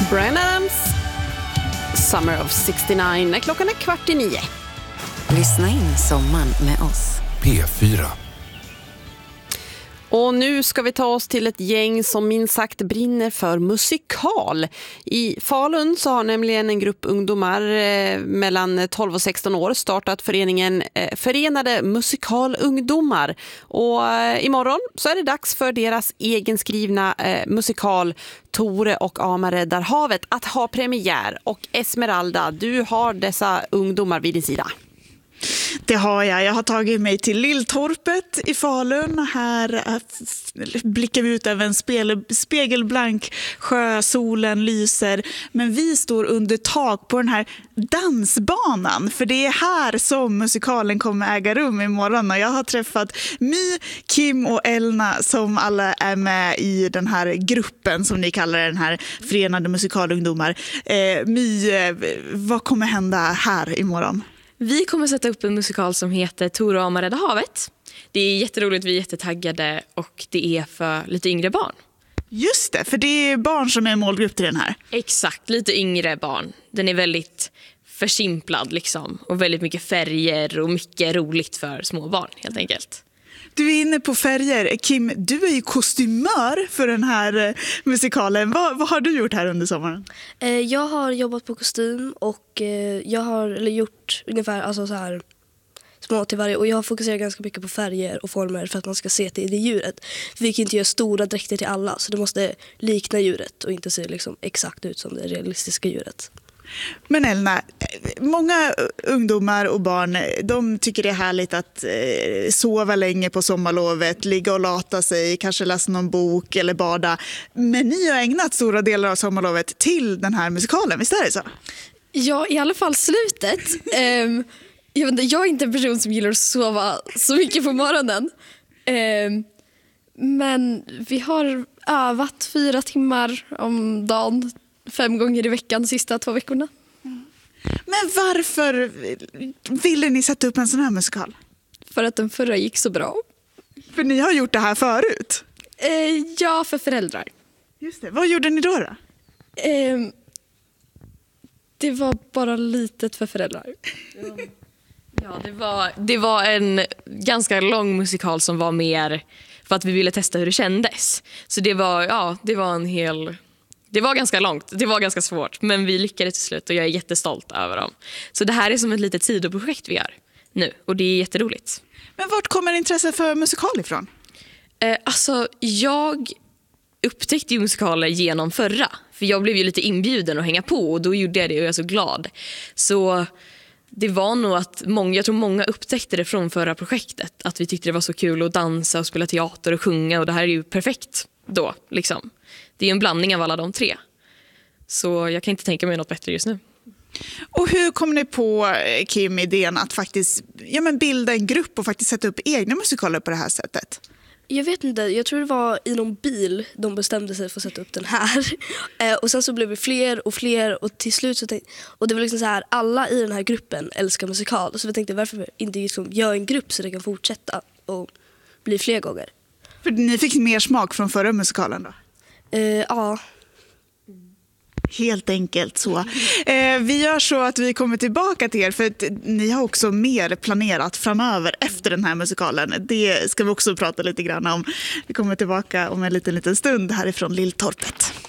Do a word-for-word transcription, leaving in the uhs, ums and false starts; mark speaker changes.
Speaker 1: Bryan Adams, Summer of sextionio, när klockan är kvart i nio.
Speaker 2: Lyssna in sommaren med oss.
Speaker 3: P fyra.
Speaker 1: Och nu ska vi ta oss till ett gäng som minst sagt brinner för musikal. I Falun så har nämligen en grupp ungdomar eh, mellan tolv och sexton år startat föreningen eh, Förenade Musikalungdomar. Och eh, imorgon så är det dags för deras egenskrivna eh, musikal Tore och Ama räddar havet att ha premiär. Och Esmeralda, du har dessa ungdomar vid din sida.
Speaker 4: Det har jag. Jag har tagit mig till Lilltorpet i Falun. Här blickar vi ut över en spel, spegelblank sjö, solen lyser. Men vi står under tak på den här dansbanan. För det är här som musikalen kommer äga rum imorgon. Och jag har träffat My, Kim och Elna som alla är med i den här gruppen som ni kallar den här Förenade Musikalungdomar. Eh, My, vad kommer hända här imorgon?
Speaker 5: Vi kommer sätta upp en musikal som heter Tore och Ama räddar havet. Det är jätteroligt, vi är jättetaggade och det är för lite yngre barn.
Speaker 4: Just det, för det är barn som är målgrupp till den här.
Speaker 5: Exakt, lite yngre barn. Den är väldigt försimplad liksom och väldigt mycket färger och mycket roligt för små barn helt enkelt.
Speaker 4: Du är inne på färger. Kim, du är ju kostymör för den här musikalen. Vad, vad har du gjort här under sommaren?
Speaker 6: Jag har jobbat på kostym och jag har eller gjort ungefär alltså så här små till varje. Och jag har fokuserat ganska mycket på färger och former för att man ska se till det djuret. För vi kan inte göra stora dräkter till alla så det måste likna djuret och inte se liksom exakt ut som det realistiska djuret.
Speaker 4: Men Elna, många ungdomar och barn, de tycker det är härligt att eh, sova länge på sommarlovet, ligga och lata sig, kanske läsa någon bok eller bada. Men ni har ägnat stora delar av sommarlovet till den här musikalen, visst är det så?
Speaker 6: Ja, i alla fall slutet. um, jag, vet inte, jag är inte en person som gillar att sova så mycket på morgonen. Um, men vi har övat fyra timmar om dagen. Fem gånger i veckan de sista två veckorna.
Speaker 4: Men varför ville ni sätta upp en sån här musikal?
Speaker 6: För att den förra gick så bra.
Speaker 4: För ni har gjort det här förut?
Speaker 6: Eh, ja, för föräldrar.
Speaker 4: Just det. Vad gjorde ni då då?
Speaker 6: Eh, det var bara litet för föräldrar.
Speaker 5: Ja, det var, det var en ganska lång musikal som var mer för att vi ville testa hur det kändes. Så det var, ja, det var en hel... Det var ganska långt, det var ganska svårt, men vi lyckades till slut och jag är jättestolt över dem. Så det här är som ett litet sidoprojekt vi gör nu och det är jätteroligt.
Speaker 4: Men vart kommer intresse för musikal ifrån?
Speaker 5: Eh, alltså, jag upptäckte ju musikaler genom förra. För jag blev ju lite inbjuden att hänga på och då gjorde jag det och jag är så glad. Så det var nog att många, jag tror många upptäckte det från förra projektet. Att vi tyckte det var så kul att dansa och spela teater och sjunga och det här är ju perfekt då liksom. Det är en blandning av alla de tre. Så jag kan inte tänka mig något bättre just nu.
Speaker 4: Och hur kom ni på, Kim, idén att faktiskt ja, men bilda en grupp och faktiskt sätta upp egna musikaler på det här sättet?
Speaker 6: Jag vet inte, jag tror det var i någon bil de bestämde sig för att sätta upp den här. Eh, och sen så blev det fler och fler och till slut så tänkte, och det var liksom så här, alla i den här gruppen älskar musikal. Så vi tänkte varför inte liksom göra en grupp så det kan fortsätta och bli fler gånger.
Speaker 4: För ni fick mer smak från förra musikalen då?
Speaker 6: Eh, ja.
Speaker 4: Helt enkelt så. Eh, vi gör så att vi kommer tillbaka till er för att ni har också mer planerat framöver efter den här musikalen. Det ska vi också prata lite grann om. Vi kommer tillbaka om en liten, liten stund härifrån Lilltorpet.